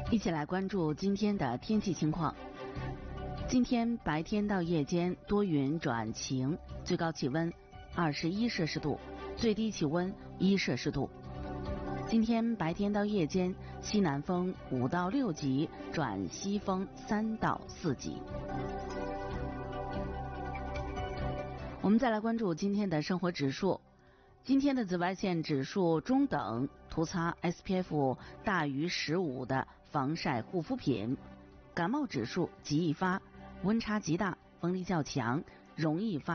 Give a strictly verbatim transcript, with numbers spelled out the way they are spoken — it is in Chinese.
一起来关注今天的天气情况。今天白天到夜间多云转晴，最高气温二十一摄氏度，最低气温一摄氏度。今天白天到夜间西南风五到六级转西风三到四级。我们再来关注今天的生活指数。今天的紫外线指数中等，涂擦 S P F 大于十五的防晒护肤品。感冒指数极易发，温差极大，风力较强，容易发